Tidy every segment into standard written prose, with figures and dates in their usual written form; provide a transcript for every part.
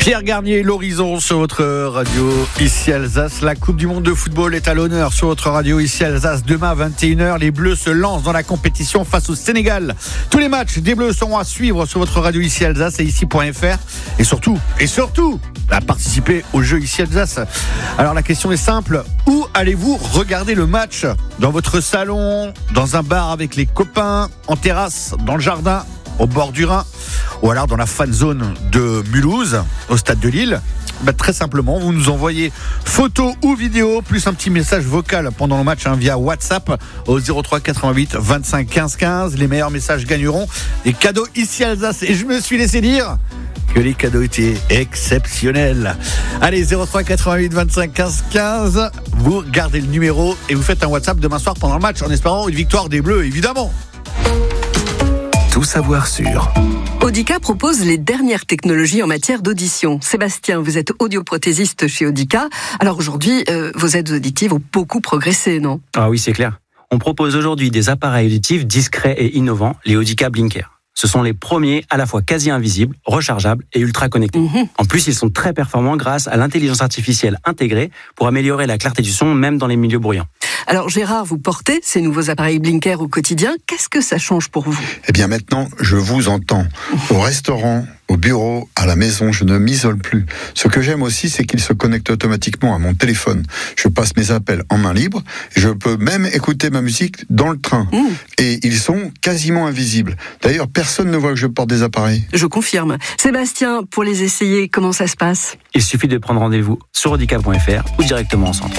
Pierre Garnier, l'horizon sur votre radio ici Alsace. La Coupe du Monde de football est à l'honneur sur votre radio ici Alsace. Demain 21h, les Bleus se lancent dans la compétition face au Sénégal. Tous les matchs des Bleus seront à suivre sur votre radio ici Alsace et ici.fr. Et surtout, à participer au jeu ici Alsace. Alors la question est simple, où allez-vous regarder le match ? Dans votre salon, dans un bar avec les copains, en terrasse, dans le jardin, au bord du Rhin, ou alors dans la fan zone de Mulhouse, au stade de Lille? Très simplement, vous nous envoyez photos ou vidéos, plus un petit message vocal pendant le match via WhatsApp au 03 88 25 15 15. Les meilleurs messages gagneront des cadeaux ici Alsace. Et je me suis laissé dire que les cadeaux étaient exceptionnels. Allez, 03 88 25 15 15. Vous gardez le numéro et vous faites un WhatsApp demain soir pendant le match en espérant une victoire des Bleus, évidemment. Tout savoir sur Audica propose les dernières technologies en matière d'audition. Sébastien, vous êtes audioprothésiste chez Audica. Alors aujourd'hui, vos aides auditives ont beaucoup progressé, non ? Ah oui, c'est clair. On propose aujourd'hui des appareils auditifs discrets et innovants, les Audica Blinker. Ce sont les premiers à la fois quasi invisibles, rechargeables et ultra connectés. En plus, ils sont très performants grâce à l'intelligence artificielle intégrée pour améliorer la clarté du son, même dans les milieux bruyants. Alors Gérard, vous portez ces nouveaux appareils Blinker au quotidien. Qu'est-ce que ça change pour vous ? Eh bien maintenant, je vous entends. Au restaurant, au bureau, à la maison, je ne m'isole plus. Ce que j'aime aussi, c'est qu'ils se connectent automatiquement à mon téléphone. Je passe mes appels en main libre. Je peux même écouter ma musique dans le train. Et ils sont quasiment invisibles. D'ailleurs, personne ne voit que je porte des appareils. Je confirme. Sébastien, pour les essayer, comment ça se passe ? Il suffit de prendre rendez-vous sur audica.fr ou directement en centre.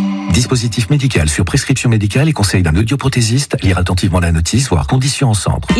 Dispositif médical sur prescription médicale et conseil d'un audioprothésiste. Lire attentivement la notice, voire conditions en centre.